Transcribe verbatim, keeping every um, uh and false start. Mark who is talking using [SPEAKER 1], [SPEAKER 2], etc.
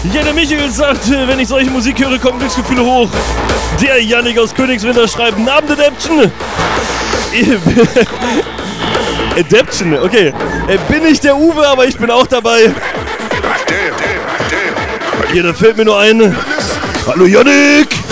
[SPEAKER 1] Jenne Michel sagt, wenn ich solche Musik höre, kommen Glücksgefühle hoch. Der Jannik aus Königswinter schreibt, Namen Adaption. Adaption, okay. Bin ich der Uwe, aber ich bin auch dabei. Hier, da fällt mir nur ein. Hallo Jannik!